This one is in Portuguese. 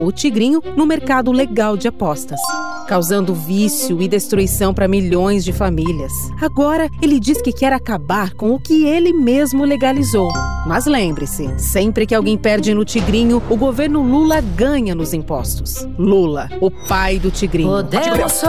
o tigrinho no mercado legal de apostas, causando vício e destruição para milhões de famílias. Agora, ele diz que quer acabar com o que ele mesmo legalizou. Mas lembre-se, sempre que alguém perde no tigrinho, o governo Lula ganha nos impostos. Lula, o pai do tigrinho.